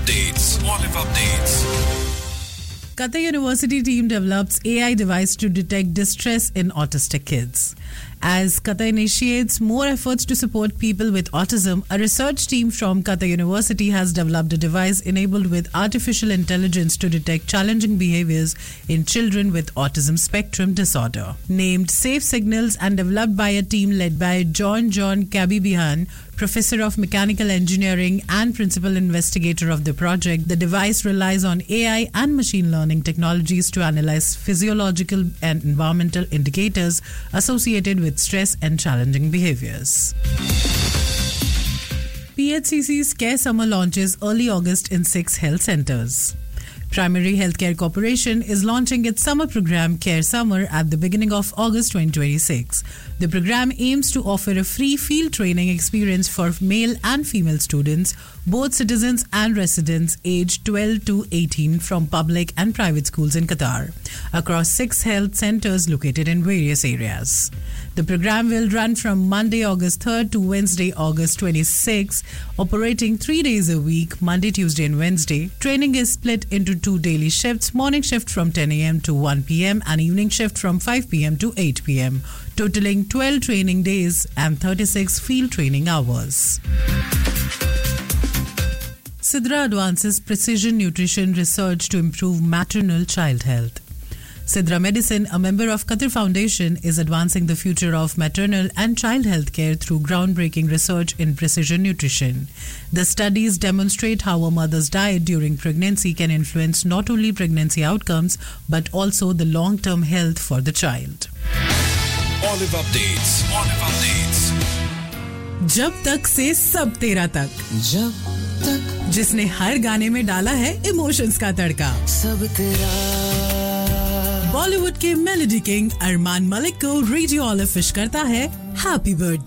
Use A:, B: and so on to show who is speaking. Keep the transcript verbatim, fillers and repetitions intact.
A: updates. Olive updates.
B: Qatar University team develops A I device to detect distress in autistic kids. As Qatar initiates more efforts to support people with autism, a research team from Qatar University has developed a device enabled with artificial intelligence to detect challenging behaviors in children with autism spectrum disorder. Named Safe Signals and developed by a team led by John John Kabibihan, Professor of Mechanical Engineering and Principal Investigator of the project, the device relies on A I and machine learning technologies to analyze physiological and environmental indicators associated with stress and challenging behaviors. P H C C's Care Summer launches early August in six health centres. Primary Healthcare Corporation is launching its summer program Care Summer at the beginning of August twenty twenty-six. The program aims to offer a free field training experience for male and female students, both citizens and residents aged twelve to eighteen from public and private schools in Qatar, across six health centres located in various areas. The program will run from Monday, August third to Wednesday, August twenty-sixth, operating three days a week, Monday, Tuesday and Wednesday. Training is split into two daily shifts, morning shift from ten a.m. to one p.m. and evening shift from five p.m. to eight p.m., totaling twelve training days and thirty-six field training hours. Sidra advances precision nutrition research to improve maternal child health. Sidra Medicine, a member of Qatar Foundation, is advancing the future of maternal and child health care through groundbreaking research in precision nutrition. The studies demonstrate how a mother's diet during pregnancy can influence not only pregnancy outcomes but also the long-term health for the child.
A: Olive updates. Olive updates.
B: जब तक से सब तेरा तक,
C: जब तक
B: जिसने हर गाने में डाला है इमोशंस का तड़का,
C: सब तेरा
B: बॉलीवुड के मेलोडी किंग अरमान मलिक को रेडियो ऑलिव विश करता है हैप्पी बर्थडे.